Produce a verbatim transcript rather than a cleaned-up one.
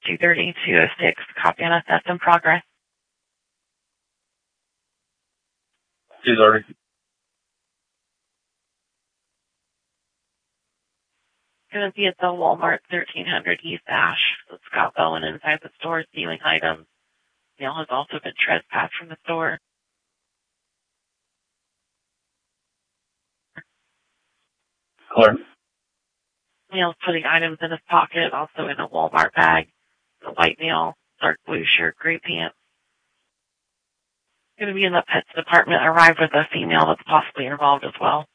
two thirty, two oh six, copy on us, that's in progress. two thirty. Going to be at the Walmart thirteen hundred East Ash. So Scott Bowen inside the store stealing items. Neil has also been trespassed from the store. Clear. Neil's putting items in his pocket, also in a Walmart bag. The white Neil, dark blue shirt, gray pants. Going to be in the pets department, arrived with a female that's possibly involved as well.